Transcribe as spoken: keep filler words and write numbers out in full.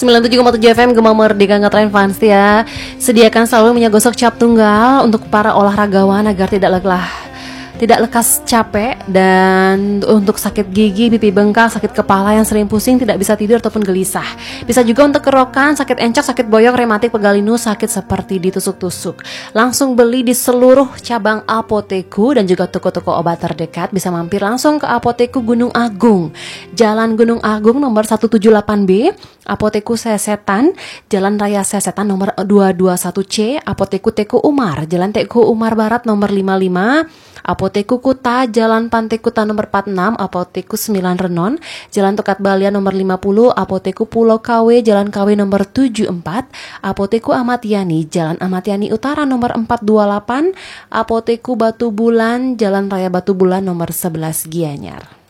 sembilan puluh tujuh koma tujuh F M Gema Merdeka Ngetren Fans ya. Sediakan selalu minyak gosok cap tunggal untuk para olahragawan agar tidak lelah tidak lekas capek, dan untuk sakit gigi, pipi bengkak, sakit kepala yang sering pusing, tidak bisa tidur ataupun gelisah. Bisa juga untuk kerokan, sakit encok, sakit boyok, rematik, pegal linu, sakit seperti ditusuk-tusuk. Langsung beli di seluruh cabang apoteku dan juga toko-toko obat terdekat. Bisa mampir langsung ke Apoteku Gunung Agung, Jalan Gunung Agung nomor seratus tujuh puluh delapan B, Apoteku Sesetan, Jalan Raya Sesetan nomor dua dua satu C, Apoteku Teku Umar, Jalan Teku Umar Barat nomor lima puluh lima, Apoteku Kuta, Jalan Pantai Kuta nomor empat puluh enam, Apoteku sembilan Renon, Jalan Tokat Balia nomor lima puluh, Apoteku Pulau K W, Jalan K W nomor tujuh puluh empat, Apoteku Ahmad Yani, Jalan Ahmad Yani Utara nomor empat dua delapan, Apoteku Batu Bulan, Jalan Raya Batu Bulan nomor sebelas Gianyar.